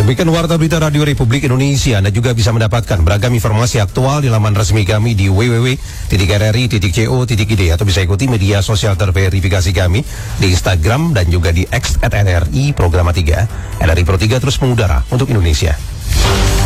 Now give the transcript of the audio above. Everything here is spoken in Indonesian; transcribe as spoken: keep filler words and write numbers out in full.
Demikian Warta Berita Radio Republik Indonesia. Anda juga bisa mendapatkan beragam informasi aktual di laman resmi kami di w w w titik r r i titik co titik i d atau bisa ikuti media sosial terverifikasi kami di Instagram dan juga di X at N R I Programa tiga. N R I Pro tiga terus mengudara untuk Indonesia.